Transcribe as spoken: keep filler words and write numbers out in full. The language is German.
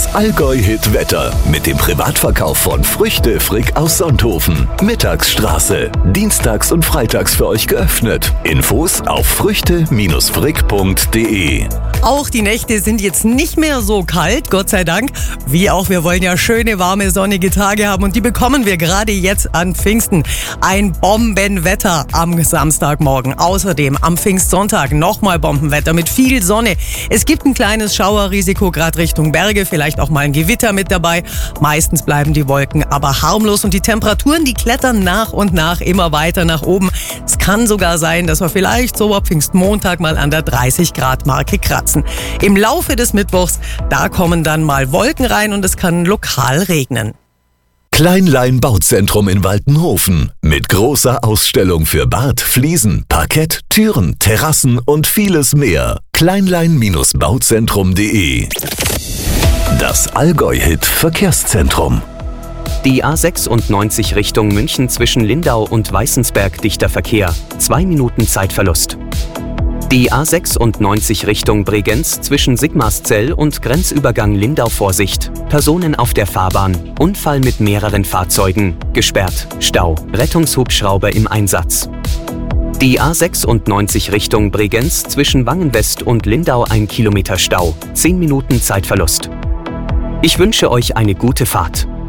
Das Allgäu-Hit-Wetter mit dem Privatverkauf von Früchte Frick aus Sonthofen. Mittagsstraße. Dienstags und freitags für euch geöffnet. Infos auf früchte frick punkt de. Auch die Nächte sind jetzt nicht mehr so kalt, Gott sei Dank. Wie auch, wir wollen ja schöne, warme, sonnige Tage haben und die bekommen wir gerade jetzt an Pfingsten. Ein Bombenwetter am Samstagmorgen. Außerdem am Pfingstsonntag nochmal Bombenwetter mit viel Sonne. Es gibt ein kleines Schauerrisiko, gerade Richtung Berge, vielleicht auch mal ein Gewitter mit dabei. Meistens bleiben die Wolken aber harmlos und die Temperaturen, die klettern nach und nach immer weiter nach oben. Es kann sogar sein, dass wir vielleicht so ab Pfingstmontag mal an der dreißig Grad Marke kratzen. Im Laufe des Mittwochs, da kommen dann mal Wolken rein und es kann lokal regnen. Kleinlein Bauzentrum in Waltenhofen mit großer Ausstellung für Bad, Fliesen, Parkett, Türen, Terrassen und vieles mehr. Kleinlein Bauzentrum punkt de. Das Allgäu-Hit Verkehrszentrum. Die A sechsundneunzig Richtung München zwischen Lindau und Weißensberg dichter Verkehr. Zwei Minuten Zeitverlust. Die A sechsundneunzig Richtung Bregenz zwischen Sigmarszell und Grenzübergang Lindau Vorsicht. Personen auf der Fahrbahn. Unfall mit mehreren Fahrzeugen. Gesperrt. Stau. Rettungshubschrauber im Einsatz. Die A sechsundneunzig Richtung Bregenz zwischen Wangenwest und Lindau ein Kilometer Stau. Zehn Minuten Zeitverlust. Ich wünsche euch eine gute Fahrt.